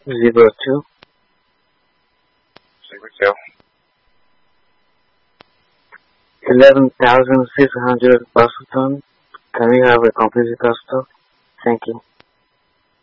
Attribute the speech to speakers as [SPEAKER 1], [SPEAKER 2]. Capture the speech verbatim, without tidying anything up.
[SPEAKER 1] Zero two.
[SPEAKER 2] Zero two.
[SPEAKER 1] Eleven thousand six hundred Boston. Can we have a complete cost? Thank you.